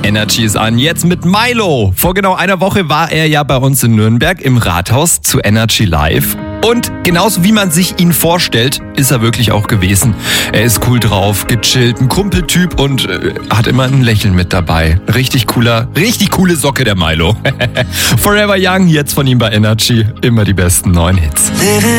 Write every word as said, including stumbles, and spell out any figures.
Energy ist an. Jetzt mit Milo. Vor genau einer Woche war er ja bei uns in Nürnberg im Rathaus zu Energy Live. Und genauso wie man sich ihn vorstellt, ist er wirklich auch gewesen. Er ist cool drauf, gechillt, ein Kumpeltyp und äh, hat immer ein Lächeln mit dabei. Richtig cooler, richtig coole Socke, der Milo. Forever Young, jetzt von ihm bei Energy. Immer die besten neuen Hits.